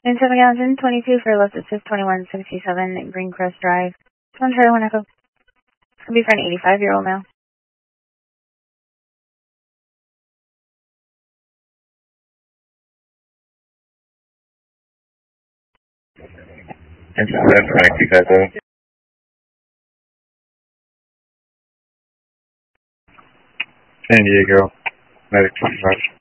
In 7022 for Los Assist 2167 Greencrest Drive. 1 Charlie 1 Echo. It's going to be for an 85-year-old male. Engine 7, San Diego, medic 25.